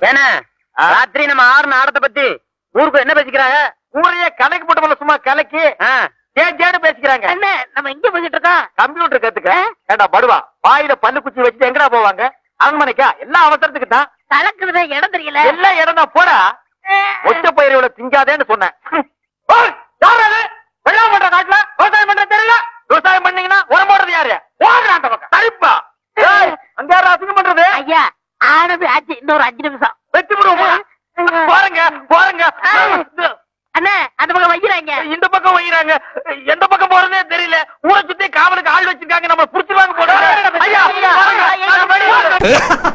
ஏன்னா ராத்திரி நம்ம ஆறு ஆடத்தை பத்தி ஊருக்கு என்ன பேசிக்கிறாங்க? ஊரையே கலைக்கு போட்டு சும்மா கலைக்கு ஜேன்னு பேசிக்கிறாங்க. என்ன நம்ம எங்க போயிட்டு இருக்கோம்? கம்ப்யூட்டர் கத்துக்க. ஏண்டா படுவா, வாயில பல்லு குச்சி வச்சுட்டு எங்கடா போவாங்க? அரண்மனைக்கா? எல்லாம் அவசரத்துக்கு தான். கலக்குறத இடம் தெரியல. எல்லாம் இடம் தான். போடா, ஒச்ச பயிரோட திங்காதேன்னு சொன்னேன். வெள்ளாம பண்ற காட்டுல விவசாயம் பண்ற தெரியல. விவசாயம் பண்ணீங்கன்னா உரம் போடுறது யாரு? அந்த பக்கம் சரிப்பா. அங்க யாரும் அசிங்கம் பண்றது? ஐயா ஆனது ஆச்சு, இன்னொரு 5 நிமிஷம் வெட்டி விடுவோம். போறங்க போறங்க. அண்ணா அந்த பக்கம் வைக்கிறாங்க. இந்த பக்கம் வைக்கிறாங்க. எந்த பக்கம் போறதே தெரியல. ஊரை சுத்தி காவலுக்கு ஆள் வச்சிருக்காங்க. நம்ம புடிச்சிருவாங்க போட. ஐயா